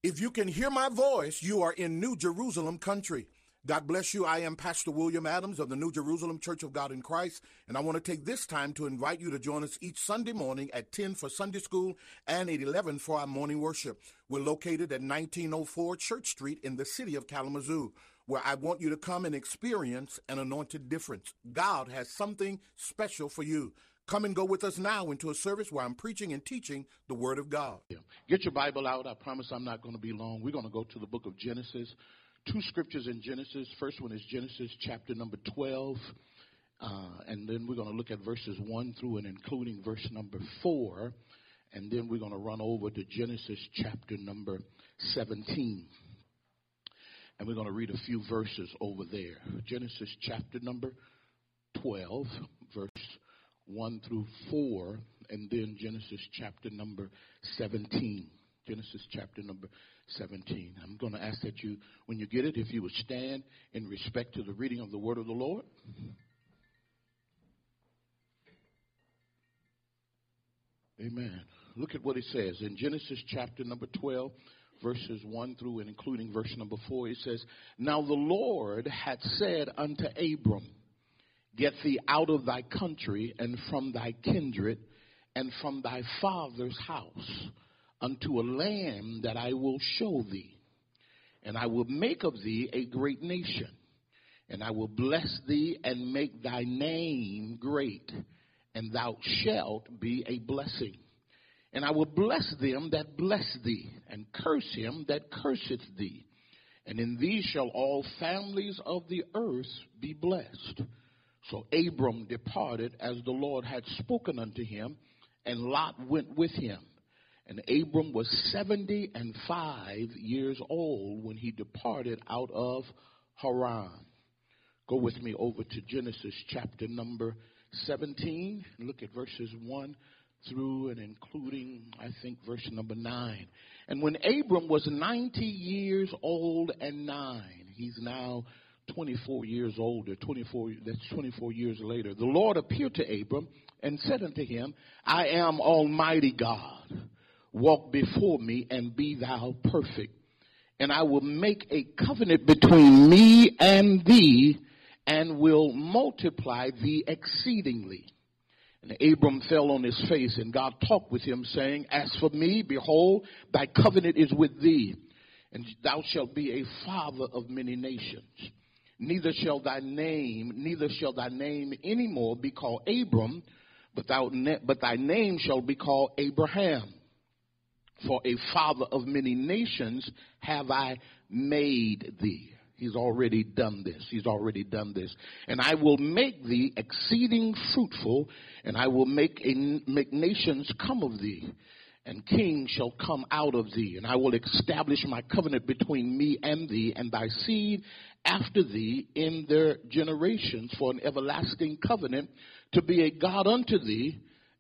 If you can hear my voice, you are in New Jerusalem country. God bless you. I am Pastor William Adams of the New Jerusalem Church of God in Christ, and I want to take this time to invite you to join us each Sunday morning at 10 for Sunday school and at 11 for our morning worship. We're located at 1904 Church Street in the city of Kalamazoo, where I want you to come and experience an anointed difference. God has something special for you. Come and go with us now into a service where I'm preaching and teaching the Word of God. Get your Bible out. I promise I'm not going to be long. We're going to go to the book of Genesis. Two scriptures in Genesis. First one is Genesis chapter number 12. And then we're going to look at verses 1 through and including verse number 4. And then we're going to run over to Genesis chapter number 17. And we're going to read a few verses over there. Genesis chapter number 12, verse 1 through 4, and then Genesis chapter number 17. Genesis chapter number 17. I'm going to ask that you, when you get it, if you would stand in respect to the reading of the word of the Lord. Amen. Look at what it says in Genesis chapter number 12, verses 1 through and including verse number 4. It says, "Now the Lord had said unto Abram, Get thee out of thy country and from thy kindred and from thy father's house unto a land that I will show thee. And I will make of thee a great nation. And I will bless thee and make thy name great. And thou shalt be a blessing. And I will bless them that bless thee, and curse him that curseth thee. And in thee shall all families of the earth be blessed. So Abram departed as the Lord had spoken unto him, and Lot went with him. And Abram was 75 years old when he departed out of Haran." Go with me over to Genesis chapter number 17. And look at verses 1 through and including, I think, verse number 9. "And when Abram was 90 years old and 9, he's now 24 years older, 24 years later, the Lord appeared to Abram and said unto him, I am Almighty God. Walk before me and be thou perfect. And I will make a covenant between me and thee and will multiply thee exceedingly. And Abram fell on his face, and God talked with him, saying, As for me, behold, thy covenant is with thee, and thou shalt be a father of many nations. Neither shall thy name any more be called Abram, but thy name shall be called Abraham. For a father of many nations have I made thee." He's already done this. "And I will make thee exceeding fruitful, and I will make nations come of thee. And kings shall come out of thee, and I will establish my covenant between me and thee and thy seed after thee in their generations for an everlasting covenant, to be a God unto thee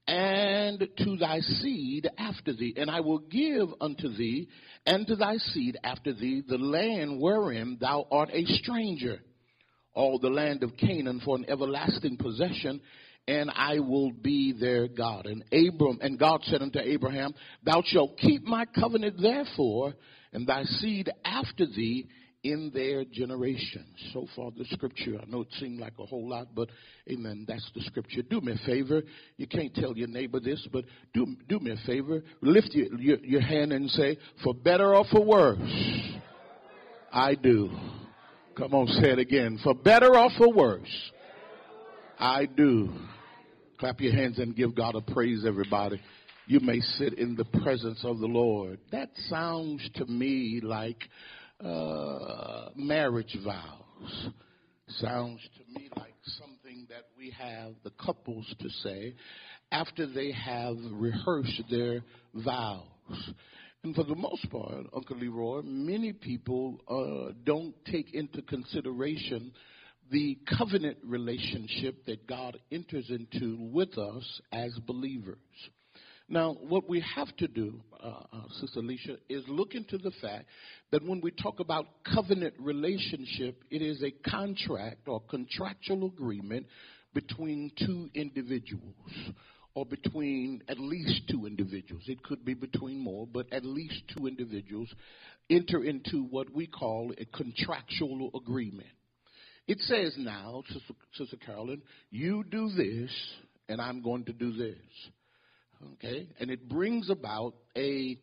and to thy seed after thee. And I will give unto thee and to thy seed after thee the land wherein thou art a stranger, all the land of Canaan for an everlasting possession, and I will be their God. And God said unto Abraham, Thou shalt keep my covenant therefore, and thy seed after thee in their generations." So far the scripture. I know it seemed like a whole lot, but amen, that's the scripture. Do me a favor. You can't tell your neighbor this, but do me a favor. Lift your hand and say, "For better or for worse, I do." Come on, say it again. For better or for worse, I do. Clap your hands and give God a praise, everybody. You may sit in the presence of the Lord. That sounds to me like marriage vows. Sounds to me like something that we have the couples to say after they have rehearsed their vows. And for the most part, Uncle Leroy, many people don't take into consideration the covenant relationship that God enters into with us as believers. Now, what we have to do, Sister Alicia, is look into the fact that when we talk about covenant relationship, it is a contract or contractual agreement between two individuals. or between at least two individuals. It could be between more, but at least two individuals enter into what we call a contractual agreement. It says now, Sister Carolyn, you do this and I'm going to do this. Okay? And it brings about a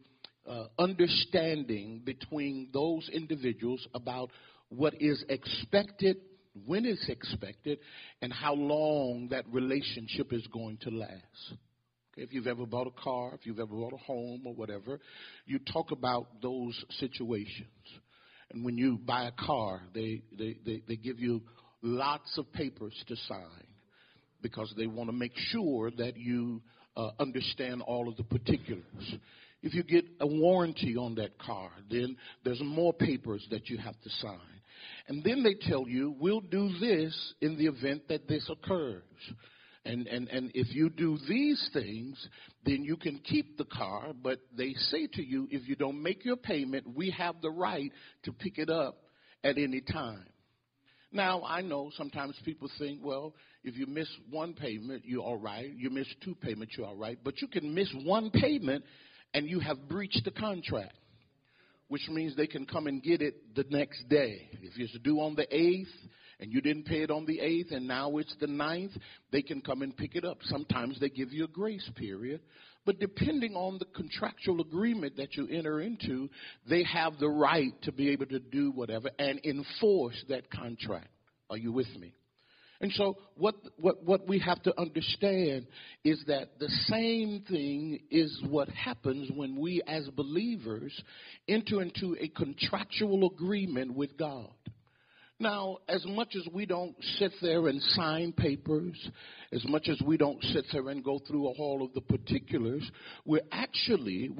understanding between those individuals about what is expected, when it's expected, and how long that relationship is going to last. Okay, if you've ever bought a car, if you've ever bought a home or whatever, you talk about those situations. And when you buy a car, they give you lots of papers to sign because they want to make sure that you understand all of the particulars. If you get a warranty on that car, then there's more papers that you have to sign. And then they tell you, we'll do this in the event that this occurs. And if you do these things, then you can keep the car. But they say to you, if you don't make your payment, we have the right to pick it up at any time. Now, I know sometimes people think, well, if you miss one payment, you're all right. You miss two payments, you're all right. But you can miss one payment and you have breached the contract, which means they can come and get it the next day. If it's due on the 8th and you didn't pay it on the 8th and now it's the 9th, they can come and pick it up. Sometimes they give you a grace period. But depending on the contractual agreement that you enter into, they have the right to be able to do whatever and enforce that contract. Are you with me? And so what we have to understand is that the same thing is what happens when we as believers enter into a contractual agreement with God. Now, as much as we don't sit there and sign papers, as much as we don't sit there and go through all of the particulars, we're actually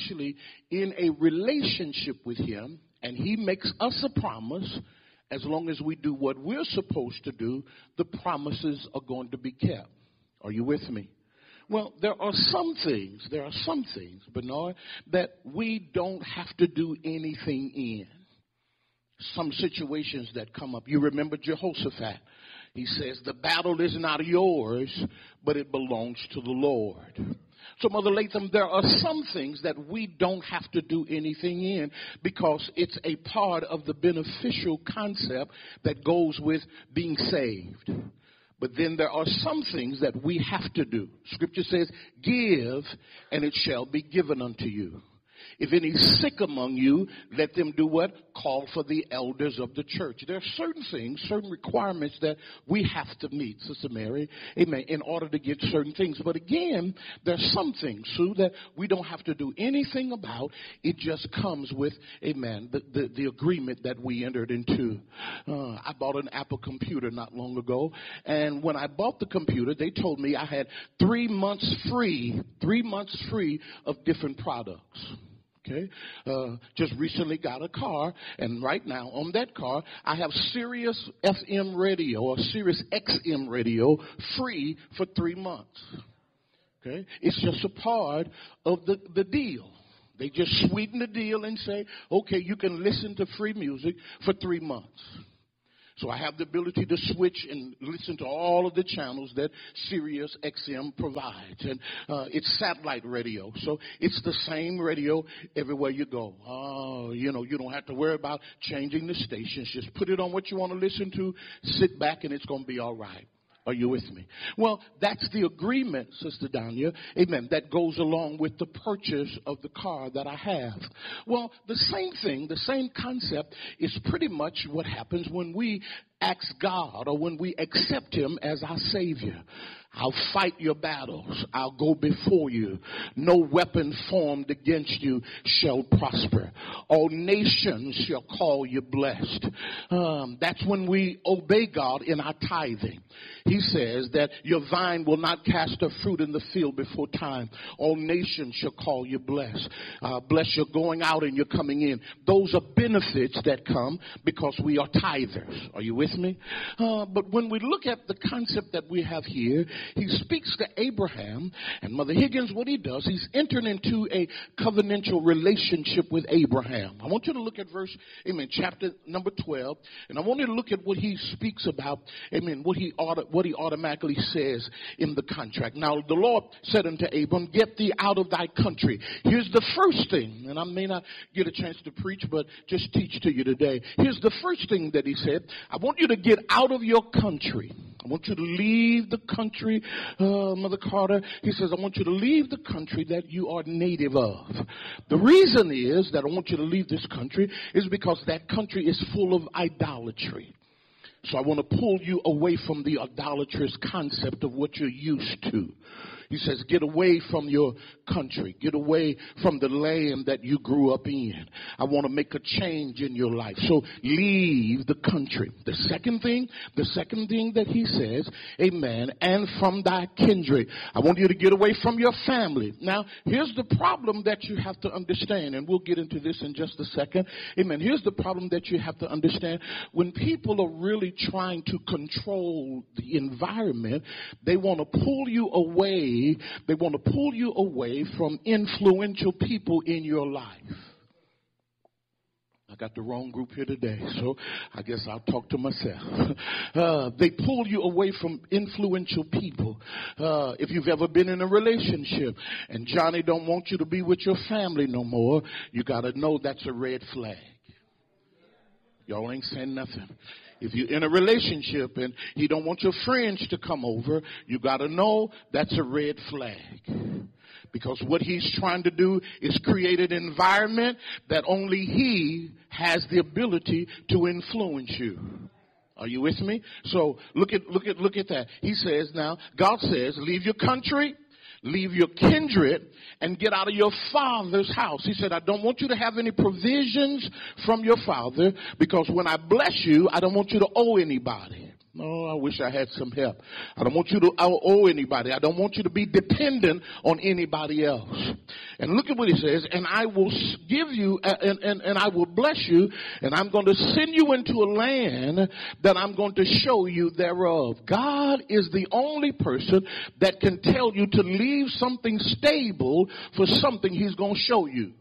in a relationship with Him, and He makes us a promise. As long as we do what we're supposed to do, the promises are going to be kept. Are you with me? Well, there are some things, Bernard, that we don't have to do anything in. Some situations that come up. You remember Jehoshaphat. He says, the battle is not yours, but it belongs to the Lord. So, Mother Latham, there are some things that we don't have to do anything in because it's a part of the beneficial concept that goes with being saved. But then there are some things that we have to do. Scripture says, give and it shall be given unto you. If any sick among you, let them do what? Call for the elders of the church. There are certain things, certain requirements that we have to meet, Sister Mary, amen, in order to get certain things. But again, there are some things, Sue, that we don't have to do anything about. It just comes with, amen, the agreement that we entered into. I bought an Apple computer not long ago, and when I bought the computer, they told me I had 3 months free of different products. Okay, just recently got a car, and right now on that car, I have Sirius FM radio or Sirius XM radio free for 3 months. Okay, it's just a part of the deal. They just sweeten the deal and say, okay, you can listen to free music for 3 months. So I have the ability to switch and listen to all of the channels that Sirius XM provides. And it's satellite radio. So it's the same radio everywhere you go. You don't have to worry about changing the stations. Just put it on what you want to listen to, sit back, and it's going to be all right. Are you with me? Well, that's the agreement, Sister Danya, amen, that goes along with the purchase of the car that I have. Well, the same thing, the same concept is pretty much what happens when we ask God or when we accept Him as our Savior. I'll fight your battles. I'll go before you. No weapon formed against you shall prosper. All nations shall call you blessed. That's when we obey God in our tithing. He says that your vine will not cast her fruit in the field before time. All nations shall call you blessed. Bless your going out and your coming in. Those are benefits that come because we are tithers. Are you with with me? But when we look at the concept that we have here, he speaks to Abraham, and Mother Higgins, what he does, he's entering into a covenantal relationship with Abraham. I want you to look at verse, amen, chapter number 12, and I want you to look at what he speaks about, amen, what he automatically says in the contract. Now, the Lord said unto Abram, get thee out of thy country. Here's the first thing, and I may not get a chance to preach, but just teach to you today. Here's the first thing that he said. I want you to get out of your country. I want you to leave the country, Mother Carter. He says, I want you to leave the country that you are native of. The reason is that I want you to leave this country is because that country is full of idolatry. So I want to pull you away from the idolatrous concept of what you're used to. He says, get away from your country. Get away from the land that you grew up in. I want to make a change in your life. So leave the country. The second thing that he says, amen, and from thy kindred. I want you to get away from your family. Now, here's the problem that you have to understand, and we'll get into this in just a second. Amen. Here's the problem that you have to understand. When people are really trying to control the environment, they want to pull you away. They want to pull you away from influential people in your life. I got the wrong group here today, so I guess I'll talk to myself. They pull you away from influential people. If you've ever been in a relationship and Johnny don't want you to be with your family no more, you got to know that's a red flag. Y'all ain't saying nothing. If you're in a relationship and he don't want your friends to come over, you got to know that's a red flag. Because what he's trying to do is create an environment that only he has the ability to influence you. Are you with me? So look at that. He says now, God says, leave your country, leave your kindred, and get out of your father's house. He said, I don't want you to have any provisions from your father, because when I bless you, I don't want you to owe anybody. No, I wish I had some help. I don't want you to owe anybody. I don't want you to be dependent on anybody else. And look at what he says, and I will give you, and I will bless you, and I'm going to send you into a land that I'm going to show you thereof. God is the only person that can tell you to leave something stable for something he's going to show you.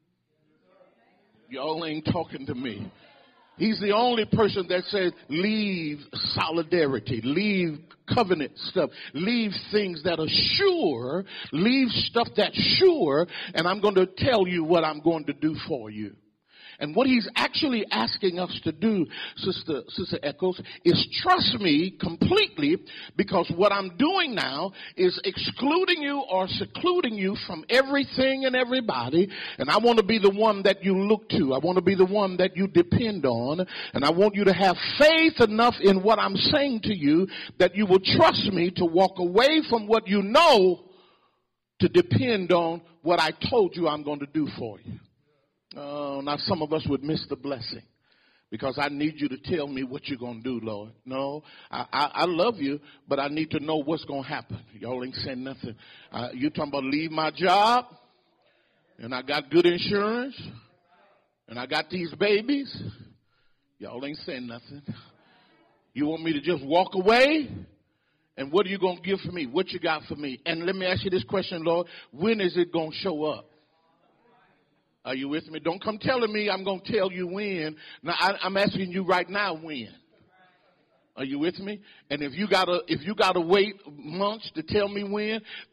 Y'all ain't talking to me. He's the only person that says leave solidarity, leave covenant stuff, leave things that are sure, leave stuff that's sure, and I'm going to tell you what I'm going to do for you. And what he's actually asking us to do, Sister Echoes, is trust me completely, because what I'm doing now is excluding you or secluding you from everything and everybody. And I want to be the one that you look to. I want to be the one that you depend on. And I want you to have faith enough in what I'm saying to you that you will trust me to walk away from what you know to depend on what I told you I'm going to do for you. Now some of us would miss the blessing because I need you to tell me what you're going to do, Lord. No, I love you, but I need to know what's going to happen. Y'all ain't saying nothing. You're talking about leave my job, and I got good insurance, and I got these babies. Y'all ain't saying nothing. You want me to just walk away? And what are you going to give for me? What you got for me? And let me ask you this question, Lord. When is it going to show up? Are you with me? Don't come telling me I'm going to tell you when. Now, I'm asking you right now when. Are you with me? And if you gotta wait months to tell me when,